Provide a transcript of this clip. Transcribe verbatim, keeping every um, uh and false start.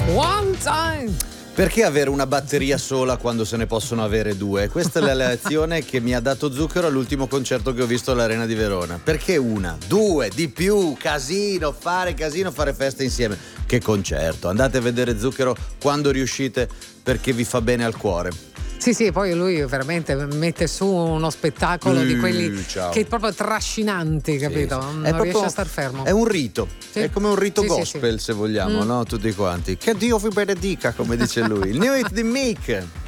One time. Perché avere una batteria sola quando se ne possono avere due? Questa è la lezione che mi ha dato Zucchero all'ultimo concerto che ho visto all'Arena di Verona. Perché una? Due? Di più? Casino, fare casino, fare feste insieme. Che concerto! Andate a vedere Zucchero quando riuscite, perché vi fa bene al cuore. Sì, sì, poi lui veramente mette su uno spettacolo Mm, di quelli ciao. che è proprio trascinanti, capito? Sì, sì. Non È proprio- riesce a star fermo. È un rito, Sì. è come un rito Sì, sì, gospel, sì. se vogliamo, Mm. no? Tutti quanti. Che Dio vi benedica, come dice lui. Il new hit di Meek.